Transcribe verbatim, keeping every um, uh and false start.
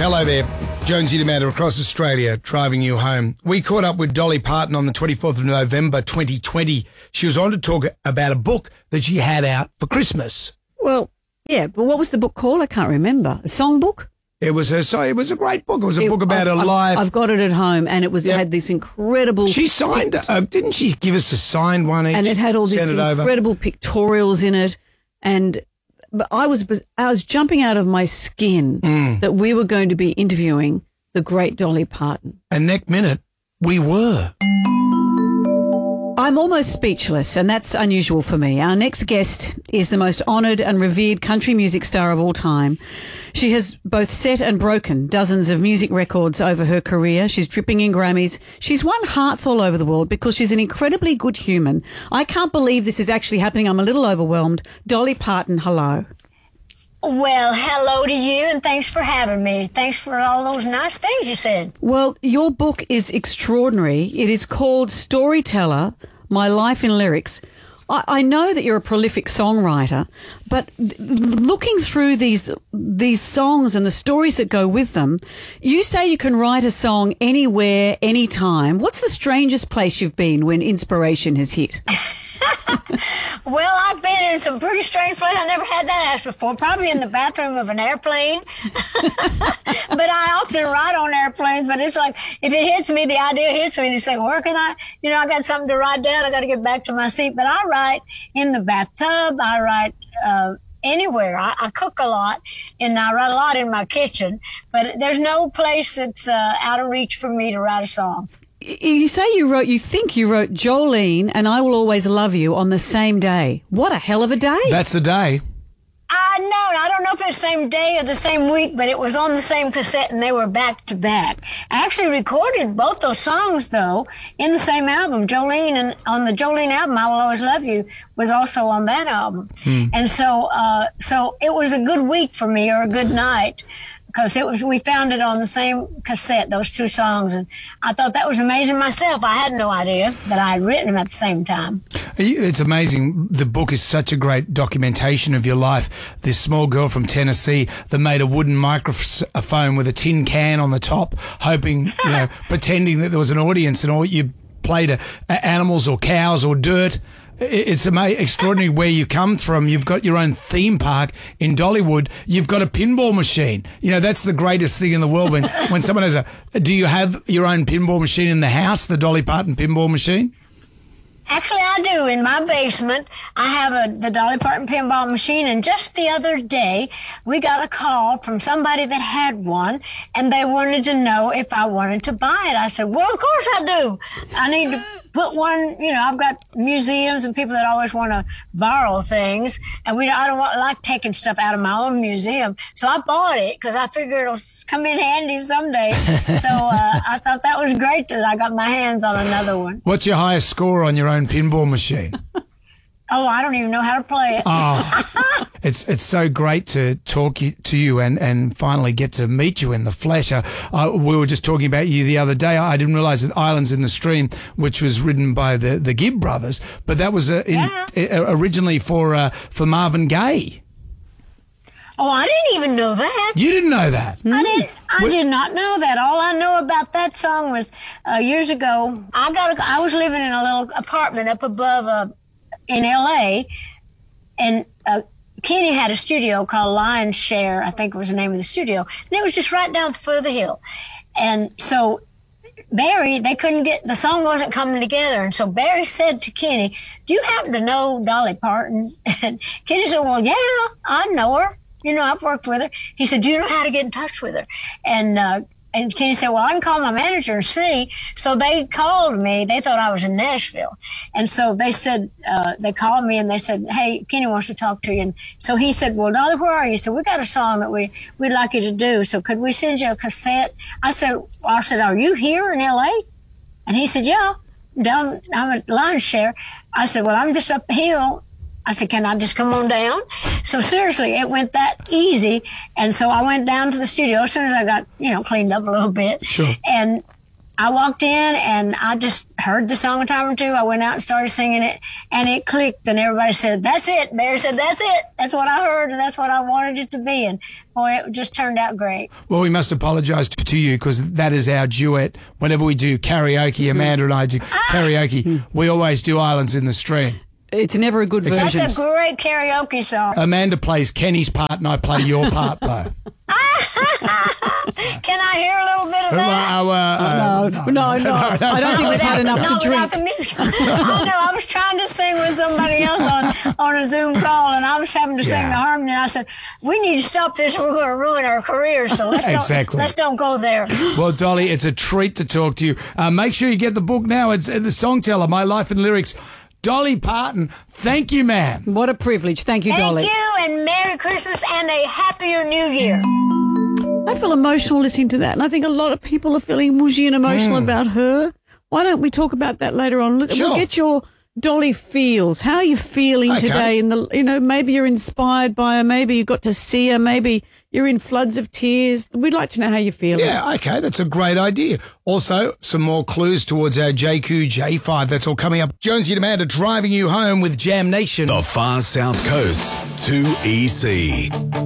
Hello there. Jonesy DeMatter across Australia, driving you home. We caught up with Dolly Parton on the twenty-fourth of November, twenty twenty. She was on to talk about a book that she had out for Christmas. Well, yeah, but what was the book called? I can't remember. A songbook? It was her. So it was a great book. It was a it, book about I've, her I've, life. I've got it at home, and it was yep. it had this incredible. She signed. Uh, didn't she give us a signed one each? And it had all these incredible over? pictorials in it, and but I was I was jumping out of my skin mm. that we were going to be interviewing the great Dolly Parton. And next minute, we were. I'm almost speechless, and that's unusual for me. Our next guest is the most honoured and revered country music star of all time. She has both set and broken dozens of music records over her career. She's dripping in Grammys. She's won hearts all over the world because she's an incredibly good human. I can't believe this is actually happening. I'm a little overwhelmed. Dolly Parton, hello. Well, hello to you, and thanks for having me. Thanks for all those nice things you said. Well, your book is extraordinary. It is called Storyteller, My Life in Lyrics. I, I know that you're a prolific songwriter, but looking through these these songs and the stories that go with them, you say you can write a song anywhere, anytime. What's the strangest place you've been when inspiration has hit? Well, I've been in some pretty strange places. I never had that asked before. Probably in the bathroom of an airplane. But I often write on airplanes. But it's like, if it hits me, the idea hits me. And it's like, where can I, you know, I got something to write down. I got to get back to my seat. But I write in the bathtub. I write uh, anywhere. I, I cook a lot, and I write a lot in my kitchen. But there's no place that's uh, out of reach for me to write a song. You say you wrote, you think you wrote Jolene and I Will Always Love You on the same day. What a hell of a day. That's a day. I know. I don't know if it's the same day or the same week, but it was on the same cassette and they were back to back. I actually recorded both those songs, though, in the same album. Jolene, and on the Jolene album, I Will Always Love You, was also on that album. Hmm. And so, uh, so it was a good week for me, or a good night. Because it was, we found it on the same cassette, those two songs, and I thought that was amazing myself. I had no idea that I had written them at the same time. It's amazing. The book is such a great documentation of your life. This small girl from Tennessee that made a wooden microphone with a tin can on the top, hoping, you know, pretending that there was an audience, and all you played a, a animals or cows or dirt. It's amazing, extraordinary where you come from. You've got your own theme park in Dollywood. You've got a pinball machine. You know, that's the greatest thing in the world. When, when someone has a, do you have your own pinball machine in the house, the Dolly Parton pinball machine? Actually, I do. In my basement, I have a, the Dolly Parton pinball machine, and just the other day, we got a call from somebody that had one, and they wanted to know if I wanted to buy it. I said, well, of course I do. I need to put one, you know, I've got museums and people that always want to borrow things, and we I don't want, like taking stuff out of my own museum. So I bought it because I figured it'll come in handy someday. So uh, I thought that was great that I got my hands on another one. What's your highest score on your own pinball machine? Oh, I don't even know how to play it. Oh, it's it's so great to talk you, to you and, and finally get to meet you in the flesh. Uh, uh, we were just talking about you the other day. I didn't realise that Islands in the Stream, which was written by the, the Gibb brothers, but that was uh, in, yeah. uh, originally for uh, for Marvin Gaye. Oh, I didn't even know that. You didn't know that? I didn't. I did not know that. All I know about that song was uh, years ago. I got. A, I was living in a little apartment up above uh, in L A, and uh, Kenny had a studio called Lion's Share, I think was the name of the studio, and it was just right down the foot of the hill. And so Barry, they couldn't get, the song wasn't coming together. And so Barry said to Kenny, do you happen to know Dolly Parton? And Kenny said, well, yeah, I know her. You know, I've worked with her. He said, do you know how to get in touch with her? And uh, and Kenny said, well, I can call my manager and see. So they called me. They thought I was in Nashville. And so they said, uh, they called me and they said, hey, Kenny wants to talk to you. And so he said, well, Dolly, where are you? He said, we got a song that we, we'd like you to do. So could we send you a cassette? I said, well, I said, are you here in L A? And he said, yeah, down, I'm at Lion's Share. I said, well, I'm just up the hill. I said, can I just come on down? So seriously, it went that easy. And so I went down to the studio as soon as I got, you know, cleaned up a little bit. Sure. And I walked in and I just heard the song a time or two. I went out and started singing it, and it clicked, and everybody said, "That's it." Mary said, "That's it. That's what I heard, and that's what I wanted it to be." And boy, it just turned out great. Well, we must apologise to you because that is our duet. Whenever we do karaoke, Amanda and I do karaoke, we always do Islands in the Stream. It's never a good version. That's a great karaoke song. Amanda plays Kenny's part and I play your part, though. Can I hear a little bit of that? Uh, uh, uh, no, no, no, no. I don't think we've had enough no, to drink. The music. I know. I was trying to sing with somebody else on, on a Zoom call, and I was having to Yeah. sing the harmony. And I said, "We need to stop this. Or we're going to ruin our careers. So let's Exactly. don't let's don't go there." Well, Dolly, it's a treat to talk to you. Uh, make sure you get the book now. It's uh, The Songteller, My Life and Lyrics. Dolly Parton, thank you, ma'am. What a privilege. Thank you, Thank Dolly. you, and Merry Christmas and a happier New Year. I feel emotional listening to that, and I think a lot of people are feeling mushy and emotional Mm. about her. Why don't we talk about that later on? Look, Sure. We'll get your Dolly feels. How are you feeling Okay. today? In the, you know, maybe you're inspired by her. Maybe you got to see her. Maybe you're in floods of tears. We'd like to know how you're feeling. Yeah, okay, that's a great idea. Also, some more clues towards our J Q J five. That's all coming up. Jonesy and Amanda driving you home with Jam Nation. The Far South Coast's two E C.